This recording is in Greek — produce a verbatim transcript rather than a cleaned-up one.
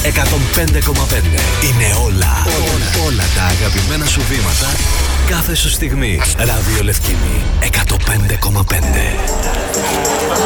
εκατόν πέντε κόμμα πέντε. Είναι όλα, όλα, όλα τα αγαπημένα σου βήματα κάθε σου στιγμή. Ράδιο Λευκίνη εκατόν πέντε κόμμα πέντε.